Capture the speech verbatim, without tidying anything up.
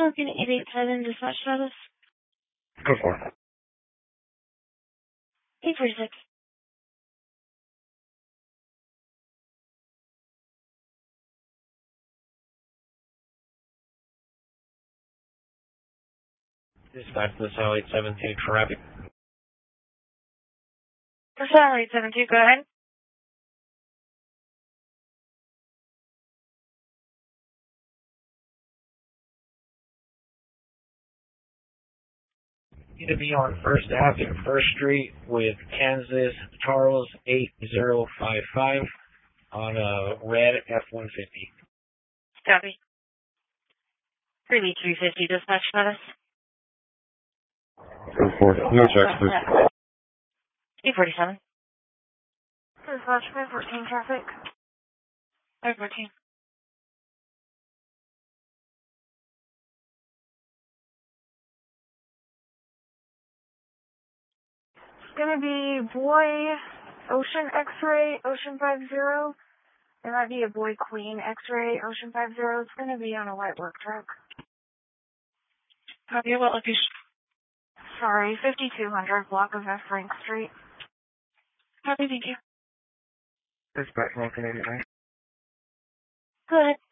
Looking at eight eight seven, dispatch status. Go for it. eight forty-six. Dispatch to Cell eight seven two traffic. Cell eight seven two, go ahead. Need to be on First Avenue, First Street with Kansas Charles eight zero five five on a red F one fifty. Copy. three B three fifty, dispatch status. Go for it. No checks, please. eight forty-seven. Dispatch five fourteen traffic. five fourteen. It's gonna be boy Ocean X-ray, Ocean five zero. There might be a boy Queen X-ray, Ocean five zero. It's gonna be on a white work truck. Copy, what location? Sorry, fifty-two hundred block of F Frank Street. Copy, thank you. Dispatch nineteen eighty-nine. Go ahead.